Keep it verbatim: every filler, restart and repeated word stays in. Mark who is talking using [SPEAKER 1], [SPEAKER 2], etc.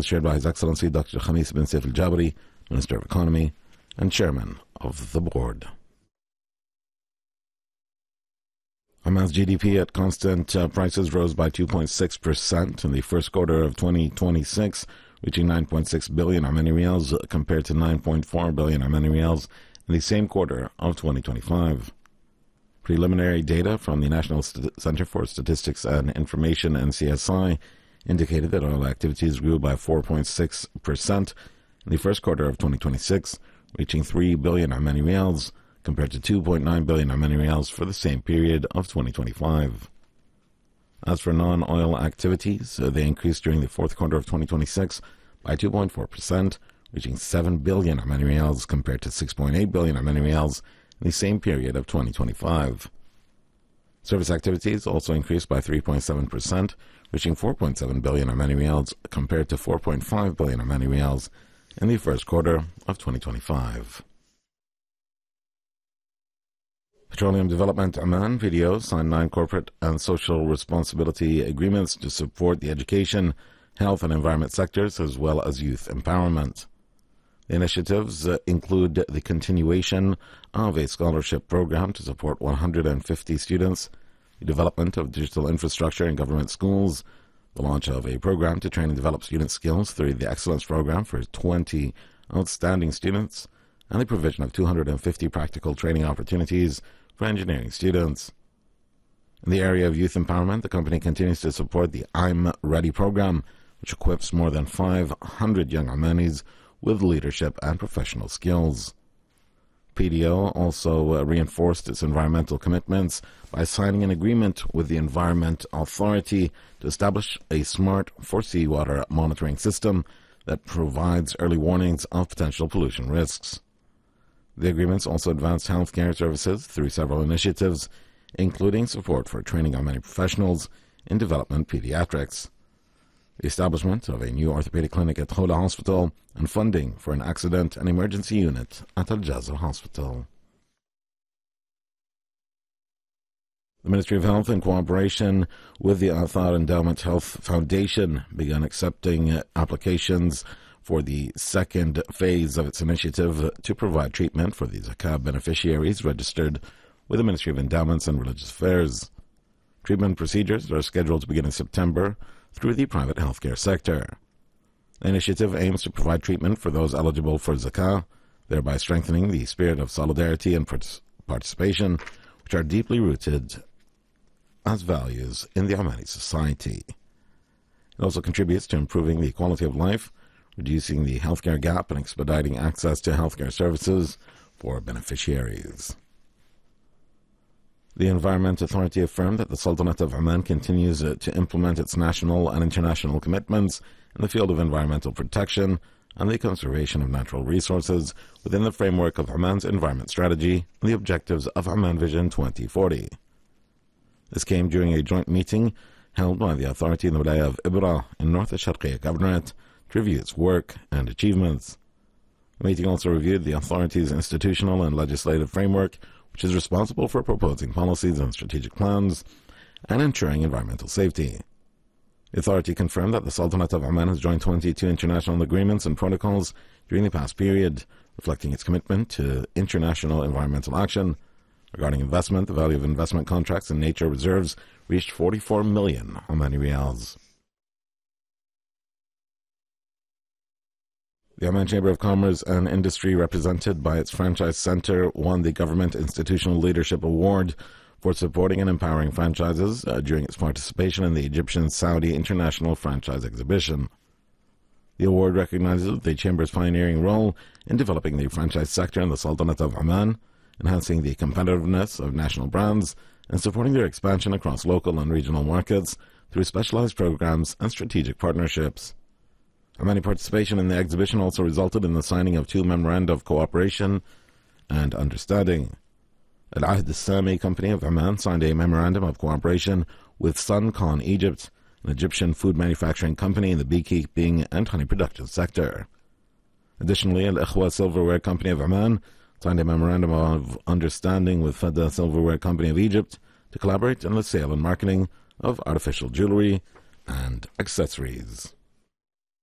[SPEAKER 1] opinions shared by His Excellency Doctor Khamis bin Saif al-Jabri, Minister of Economy and Chairman of the Board. Oman's G D P at constant uh, prices rose by two point six percent in the first quarter of twenty twenty-six, reaching nine point six billion Omani Riyals compared to nine point four billion Omani Riyals in the same quarter of twenty twenty-five. Preliminary data from the National St- Center for Statistics and Information, N C S I, indicated that oil activities grew by four point six percent in the first quarter of twenty twenty-six, reaching three billion Omani Riyals compared to two point nine billion Omani Riyals for the same period of twenty twenty-five. As for non-oil activities, uh, they increased during the fourth quarter of twenty twenty-six by two point four percent, reaching seven billion Omani Riyals compared to six point eight billion Omani Riyals in the same period of twenty twenty-five. Service activities also increased by three point seven percent, reaching four point seven billion Omani Riyals compared to four point five billion Omani Riyals in the first quarter of twenty twenty-five. Petroleum Development Oman P D O signed nine corporate and social responsibility agreements to support the education, health and environment sectors as well as youth empowerment. The initiatives uh, include the continuation of a scholarship program to support one hundred fifty students, the development of digital infrastructure in government schools, the launch of a program to train and develop student skills through the Excellence Program for twenty outstanding students, and the provision of two hundred fifty practical training opportunities for engineering students. In the area of youth empowerment, the company continues to support the I'm Ready program, which equips more than five hundred young Omanis with leadership and professional skills. P D O also uh, reinforced its environmental commitments by signing an agreement with the Environment Authority to establish a smart for-seawater monitoring system that provides early warnings of potential pollution risks. The agreements also advanced healthcare services through several initiatives, including support for training on many professionals in development pediatrics, the establishment of a new orthopedic clinic at Khola Hospital, and funding for an accident and emergency unit at Al Jazr Hospital. The Ministry of Health, in cooperation with the Athar Endowment Health Foundation, began accepting applications for the second phase of its initiative to provide treatment for the Zakah beneficiaries registered with the Ministry of Endowments and Religious Affairs. Treatment procedures are scheduled to begin in September through the private healthcare sector. The initiative aims to provide treatment for those eligible for Zakah, thereby strengthening the spirit of solidarity and participation, which are deeply rooted as values in the Omani society. It also contributes to improving the quality of life, reducing the healthcare gap, and expediting access to healthcare services for beneficiaries. The Environment Authority affirmed that the Sultanate of Oman continues to implement its national and international commitments in the field of environmental protection and the conservation of natural resources within the framework of Oman's environment strategy and the objectives of Oman Vision twenty forty. This came during a joint meeting held by the authority in the Wilaya of Ibra in North Sharqiya Governorate to review its work and achievements. The meeting also reviewed the authority's institutional and legislative framework, which is responsible for proposing policies and strategic plans and ensuring environmental safety. The authority confirmed that the Sultanate of Oman has joined twenty-two international agreements and protocols during the past period, reflecting its commitment to international environmental action. Regarding investment, the value of investment contracts and nature reserves reached forty-four million Omani Riyals. The Oman Chamber of Commerce and Industry, represented by its franchise center, won the Government Institutional Leadership Award for supporting and empowering franchises uh, during its participation in the Egyptian-Saudi International Franchise Exhibition. The award recognizes the Chamber's pioneering role in developing the franchise sector in the Sultanate of Oman, enhancing the competitiveness of national brands, and supporting their expansion across local and regional markets through specialized programs and strategic partnerships. Omani participation in the exhibition also resulted in the signing of two memoranda of cooperation and understanding. Al Ahd Al-Sami Company of Oman signed a memorandum of cooperation with Suncon Egypt, an Egyptian food manufacturing company in the beekeeping and honey production sector. Additionally, Al Ikhwa Silverware Company of Oman signed a memorandum of understanding with Fada Silverware Company of Egypt to collaborate in the sale and marketing of artificial jewelry and accessories.